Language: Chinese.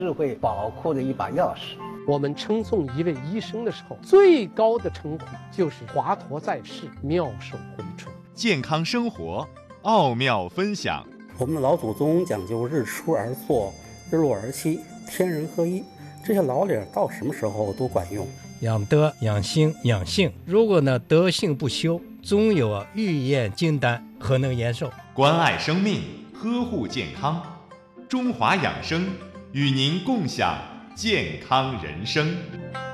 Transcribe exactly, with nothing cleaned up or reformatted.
智慧宝库的一把钥匙。 我们称颂一位医生的时候，最高的称呼就是华佗在世，妙手回春。 健康生活奥妙分享。 我们的老祖宗讲究日出而作，日落而息，天人合一，这些老理到什么时候都管用。 养德、养心、养性，如果呢德性不修，终有啊欲验金丹，何能延寿？ 关爱生命，呵护健康，中华养生与您共享健康人生。